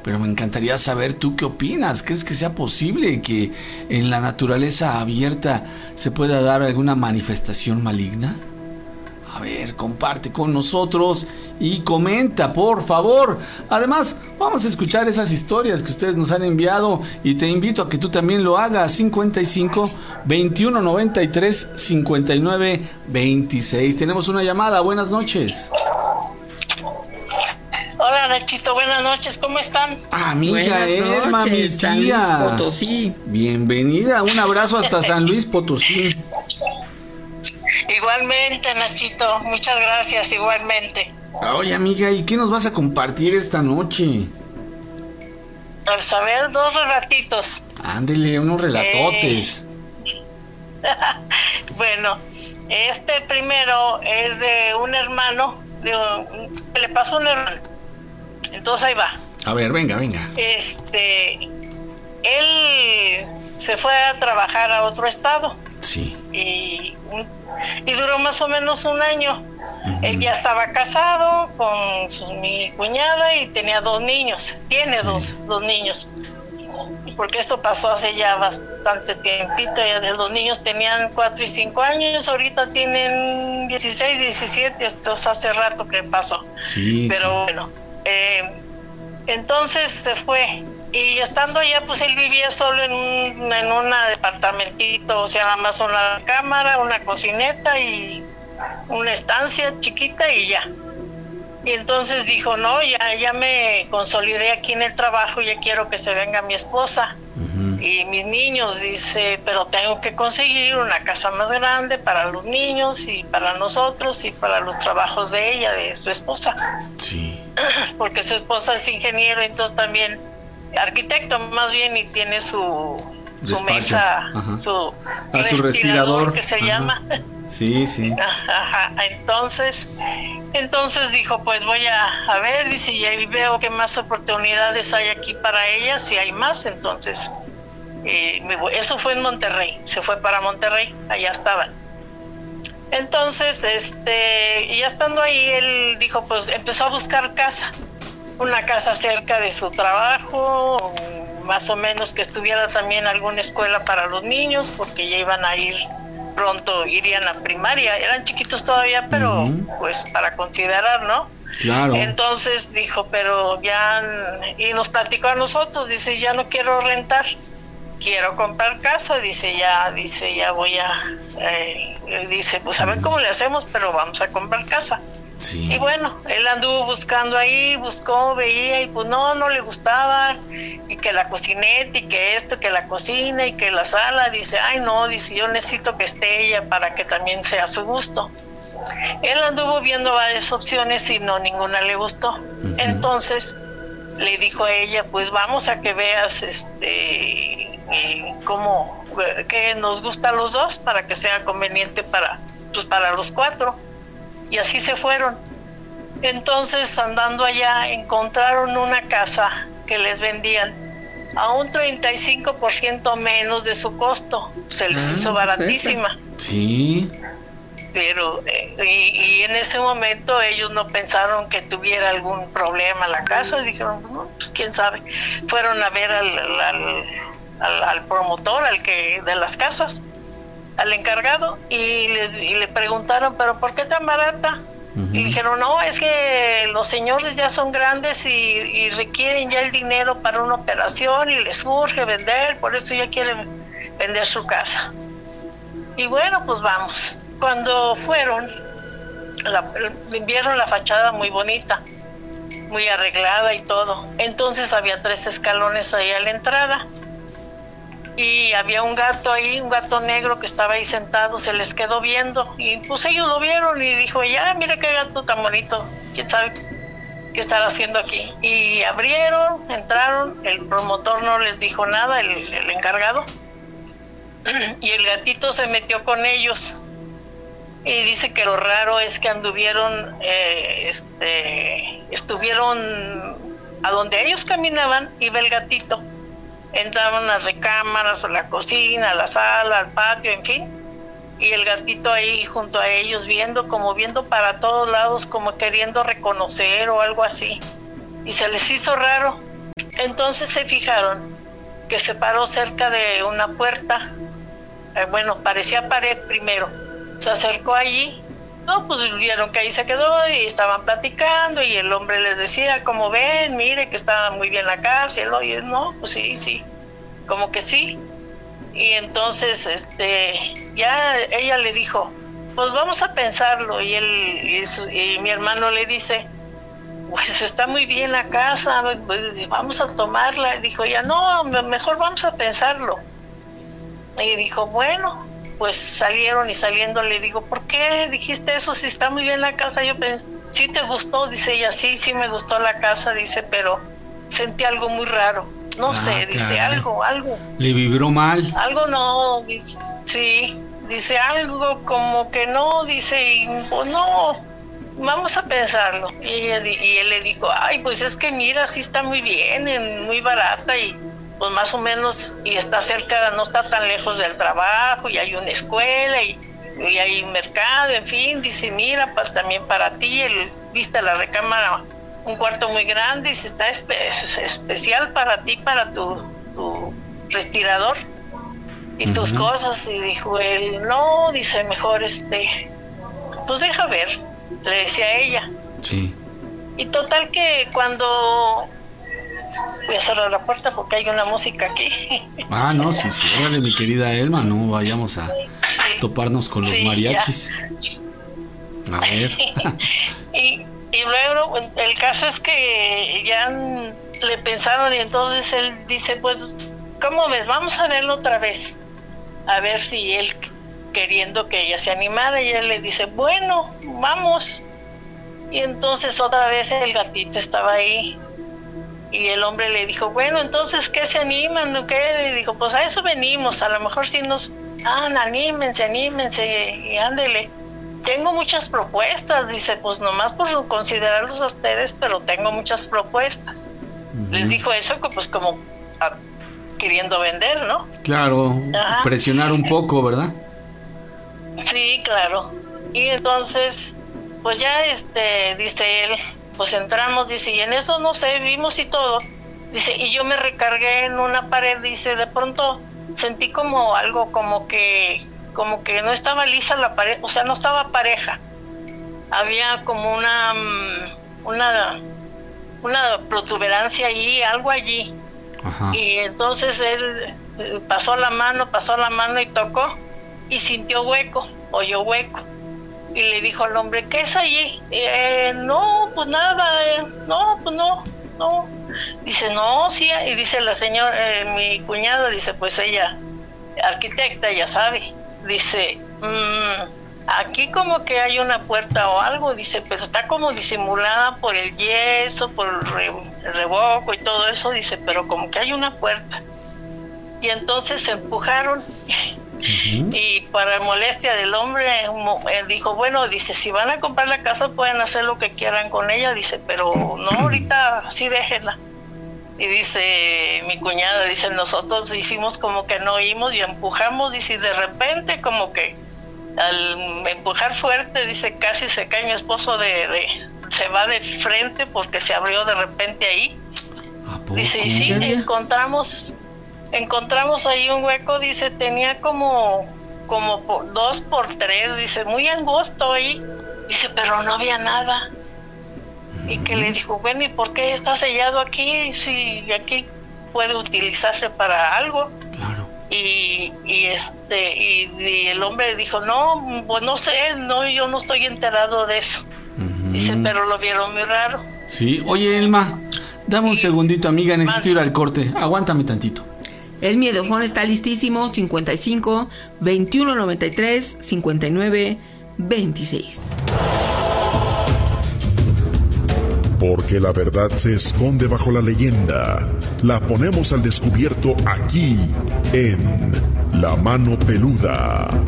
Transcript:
pero me encantaría saber tú qué opinas. ¿Crees que sea posible que en la naturaleza abierta se pueda dar alguna manifestación maligna? A ver, comparte con nosotros y comenta, por favor. Además, vamos a escuchar esas historias que ustedes nos han enviado y te invito a que tú también lo hagas. 55 21 93 59 26. Tenemos una llamada. Buenas noches. Hola, Nachito, buenas noches, ¿cómo están? Amiga Elma, mi tía. San Luis Potosí. Bienvenida, un abrazo hasta San Luis Potosí. Igualmente, Nachito, muchas gracias, igualmente. Oye, amiga, ¿y qué nos vas a compartir esta noche? Pues a ver, 2 relatitos. Ándele, unos relatotes. Bueno, este primero es de un hermano, que le pasó a un hermano. Entonces ahí va. A ver, venga. Él se fue a trabajar a otro estado. Sí. Y duró más o menos un año. Uh-huh. Él ya estaba casado con mi cuñada y tenía 2 niños. Tiene sí. dos niños. Porque esto pasó hace ya bastante tiempito. Ya los niños tenían 4 y 5 años, ahorita tienen 16, 17. Esto es hace rato que pasó. Sí. Pero sí. bueno, entonces se fue. Y estando allá, pues él vivía solo en un departamentito, o sea, nada más una cámara, una cocineta y una estancia chiquita y ya. Y entonces dijo, no, ya me consolidé aquí en el trabajo, ya quiero que se venga mi esposa. Uh-huh. Y mis niños, dice, pero tengo que conseguir una casa más grande para los niños y para nosotros y para los trabajos de ella, de su esposa. Sí. Porque su esposa es ingeniero, entonces también arquitecto más bien, y tiene su mesa, ajá. su respirador que se ajá. llama. Sí. Ajá. Entonces dijo, pues voy a ver, dice, y ahí veo que más oportunidades hay aquí para ella, si hay más. Entonces eso fue en Monterrey, se fue para Monterrey, allá estaban. Entonces ya estando ahí, él dijo, pues empezó a buscar una casa cerca de su trabajo, más o menos que estuviera también alguna escuela para los niños, porque ya iban a ir pronto, irían a primaria, eran chiquitos todavía, pero uh-huh. Pues para considerar, ¿no? Claro. Entonces dijo, pero ya, y nos platicó a nosotros, dice, ya no quiero rentar, quiero comprar casa, dice, ya voy dice, pues a ver cómo le hacemos, pero vamos a comprar casa. Sí. Y bueno, él anduvo buscando ahí, veía y pues no le gustaba, y que la cocineta y que esto, que la cocina y que la sala, dice, ay no, dice, yo necesito que esté ella para que también sea a su gusto. Él anduvo viendo varias opciones y ninguna le gustó. Uh-huh. Entonces le dijo a ella, pues vamos a que veas cómo, que nos gusta a los dos para que sea conveniente para los 4. Y así se fueron. Entonces, andando allá, encontraron una casa que les vendían a un 35% menos de su costo. Se les hizo baratísima. Perfecto. Sí. Pero, y en ese momento ellos no pensaron que tuviera algún problema la casa. Dijeron, no, pues quién sabe. Fueron a ver al promotor, de las casas, al encargado, y le preguntaron, pero ¿por qué tan barata? Uh-huh. Y dijeron, no, es que los señores ya son grandes y requieren ya el dinero para una operación y les urge vender, por eso ya quieren vender su casa. Y bueno, pues vamos. Cuando fueron, vieron la fachada muy bonita, muy arreglada y todo. Entonces había 3 escalones ahí a la entrada. Y había un gato ahí, un gato negro que estaba ahí sentado, se les quedó viendo. Y pues ellos lo vieron y dijo, ya, mira qué gato tan bonito, quién sabe qué estará haciendo aquí. Y abrieron, entraron, el promotor no les dijo nada, el encargado. Y el gatito se metió con ellos. Y dice que lo raro es que estuvieron a donde ellos caminaban, iba el gatito. Entraban a las recámaras, a la cocina, a la sala, al patio, en fin. Y el gatito ahí junto a ellos viendo para todos lados, como queriendo reconocer o algo así. Y se les hizo raro. Entonces se fijaron que se paró cerca de una puerta, bueno, parecía pared primero, se acercó allí, no, pues vieron que ahí se quedó y estaban platicando y el hombre les decía, como ven, mire que está muy bien la casa, y él, oye, no, pues sí, como que sí. Y entonces ya ella le dijo, pues vamos a pensarlo, y mi hermano le dice, pues está muy bien la casa, vamos a tomarla. Y dijo ella, no, mejor vamos a pensarlo. Y dijo, bueno, pues salieron, y saliendo le digo, ¿por qué dijiste eso? Si está muy bien la casa. Yo pensé, ¿sí te gustó? Dice ella, sí me gustó la casa, dice, pero sentí algo muy raro. No sé, dice, algo. ¿Le vibró mal? Algo no, dice, sí, dice, algo como que no, dice, y pues no, vamos a pensarlo. Y él le dijo, ay, pues es que mira, sí está muy bien, muy barata, y pues más o menos, y está cerca, no está tan lejos del trabajo, y hay una escuela, y hay un mercado, en fin, dice, mira, también para ti, viste la recámara, un cuarto muy grande, dice, está especial para ti, para tu respirador y tus cosas. Y dijo él, no, dice, mejor pues deja ver, le decía a ella. Sí. Y total que cuando voy a cerrar la puerta porque hay una música aquí. No, sí, órale, mi querida Elma, no vayamos a toparnos con los mariachis. A ver. Y luego el caso es que ya le pensaron, y entonces él dice, pues, ¿cómo ves? Vamos a verlo otra vez. A ver si él, queriendo que ella se animara, y él le dice, bueno, vamos. Y entonces otra vez el gatito estaba ahí. Y el hombre le dijo, bueno, entonces, ¿qué se animan? ¿Qué? Y dijo, pues a eso venimos, a lo mejor si nos... anímense, y ándele. Tengo muchas propuestas, dice, pues nomás por considerarlos a ustedes, pero tengo muchas propuestas. Les dijo eso, pues como queriendo vender, ¿no? Claro, presionar un poco, ¿verdad? Sí, claro. Y entonces, pues ya, dice él, pues entramos, dice, y en eso, no sé, vimos y todo. Dice, y yo me recargué en una pared, dice, de pronto sentí como algo, como que no estaba lisa la pared, o sea, no estaba pareja. Había como una protuberancia allí, algo allí. Ajá. Y entonces él pasó la mano y tocó y sintió hueco, oyó hueco. Y le dijo al hombre, ¿qué es allí? No, pues nada, no, pues no. Dice, no, sí, y dice la señora, mi cuñada, dice, pues ella, arquitecta, ya sabe. Dice, aquí como que hay una puerta o algo, dice, pero está como disimulada por el yeso, por el revoco y todo eso, dice, pero como que hay una puerta. Y entonces se empujaron y para molestia del hombre, él dijo, bueno, dice, si van a comprar la casa pueden hacer lo que quieran con ella, dice, pero no, ahorita sí déjenla. Y dice mi cuñada, dice, nosotros hicimos como que no oímos y empujamos, dice, y de repente como que al empujar fuerte, dice, casi se cae mi esposo se va de frente porque se abrió de repente ahí. Dice, y sí, encontramos ahí un hueco, dice, tenía como 2 por 3, dice, muy angosto ahí, dice, pero no había nada. Y que le dijo, bueno, ¿y por qué está sellado aquí? Si aquí puede utilizarse para algo. Claro. Y el hombre dijo, no, pues no sé, no, yo no estoy enterado de eso. Dice, pero lo vieron muy raro. Sí, oye, Elma, dame un segundito, amiga, necesito ir al corte, aguántame tantito. El miedofón está listísimo, 55 21 93 59 26. Porque la verdad se esconde bajo la leyenda. La ponemos al descubierto aquí, en La Mano Peluda.